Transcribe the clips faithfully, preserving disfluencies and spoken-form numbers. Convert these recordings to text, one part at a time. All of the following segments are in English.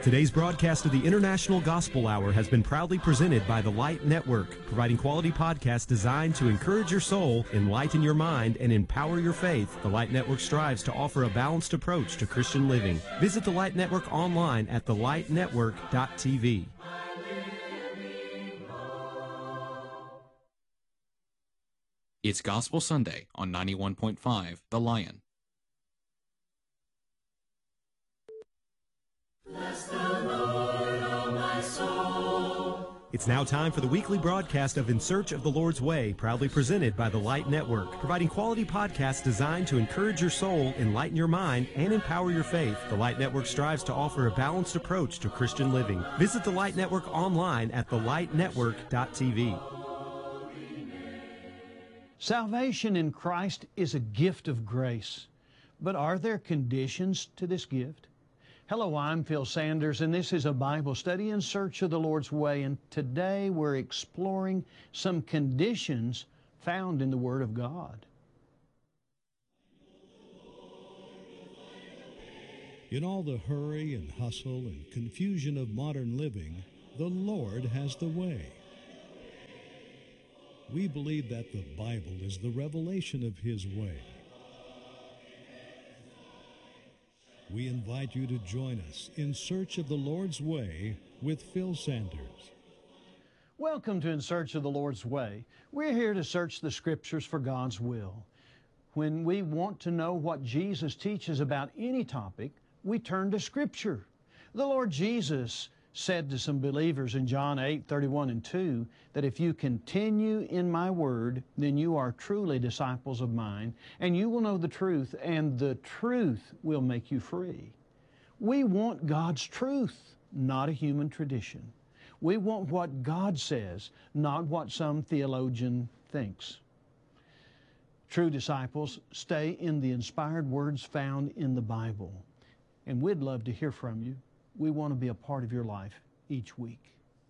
Today's broadcast of the International Gospel Hour has been proudly presented by the Light Network, providing quality podcasts designed to encourage your soul, enlighten your mind, and empower your faith. The Light Network strives to offer a balanced approach to Christian living. Visit the Light Network online at the light network dot t v. It's Gospel Sunday on ninety-one point five The Lion. Bless the Lord, oh my soul. It's now time for the weekly broadcast of In Search of the Lord's Way, proudly presented by the Light Network, providing quality podcasts designed to encourage your soul, enlighten your mind, and empower your faith. The Light Network strives to offer a balanced approach to Christian living. Visit the Light Network online at the light network dot t v. Salvation in Christ is a gift of grace, but are there conditions to this gift? Hello, I'm Phil Sanders, and this is a Bible study in search of the Lord's way, and today we're exploring some conditions found in the Word of God. In all the hurry and hustle and confusion of modern living, the Lord has the way. We believe that the Bible is the revelation of His way. We invite you to join us in search of the Lord's way with Phil Sanders. Welcome to In Search of the Lord's Way. We're here to search the Scriptures for God's will. When we want to know what Jesus teaches about any topic, we turn to Scripture. The Lord Jesus said to some believers in John eight, thirty-one and two, that if you continue in my word, then you are truly disciples of mine, and you will know the truth, and the truth will make you free. We want God's truth, not a human tradition. We want what God says, not what some theologian thinks. True disciples stay in the inspired words found in the Bible, and we'd love to hear from you. We want to be a part of your life each week.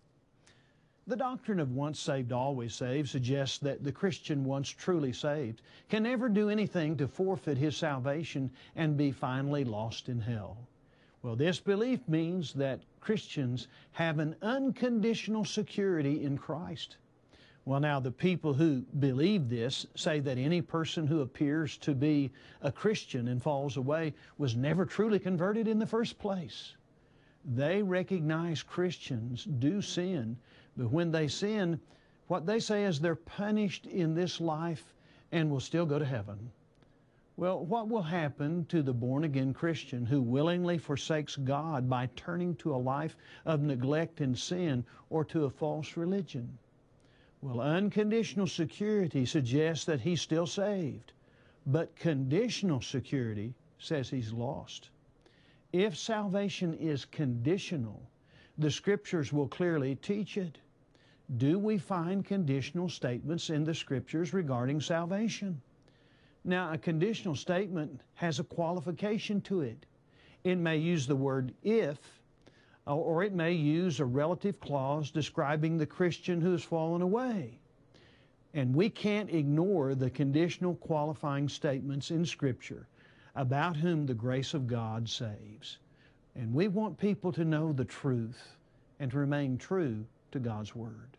The doctrine of once saved, always saved suggests that the Christian once truly saved can never do anything to forfeit his salvation and be finally lost in hell. Well, this belief means that Christians have an unconditional security in Christ. Well, now, the people who believe this say that any person who appears to be a Christian and falls away was never truly converted in the first place. They recognize Christians do sin, but when they sin, what they say is they're punished in this life and will still go to heaven. Well, what will happen to the born-again Christian who willingly forsakes God by turning to a life of neglect and sin or to a false religion? Well, unconditional security suggests that he's still saved, but conditional security says he's lost. If salvation is conditional, the Scriptures will clearly teach it. Do we find conditional statements in the Scriptures regarding salvation? Now, a conditional statement has a qualification to it. It may use the word if, or it may use a relative clause describing the Christian who has fallen away. And we can't ignore the conditional qualifying statements in Scripture about whom the grace of God saves. And we want people to know the truth and to remain true to God's Word.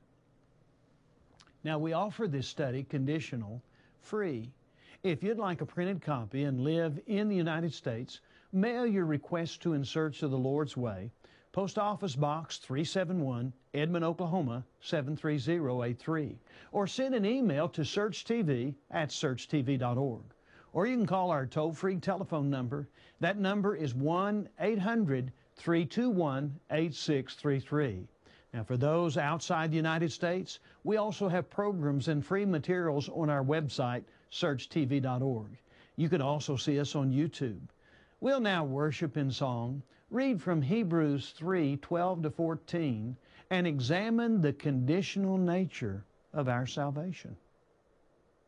Now, we offer this study conditional, free. If you'd like a printed copy and live in the United States, mail your request to In Search of the Lord's Way, Post Office Box three seventy-one, Edmond, Oklahoma, seven three zero eight three, or send an email to searchtv at search t v dot org. Or you can call our toll-free telephone number. That number is one eight hundred, three two one, eight six three three. Now, for those outside the United States, we also have programs and free materials on our website, search t v dot org. You can also see us on YouTube. We'll now worship in song, read from Hebrews three, twelve to fourteen, and examine the conditional nature of our salvation.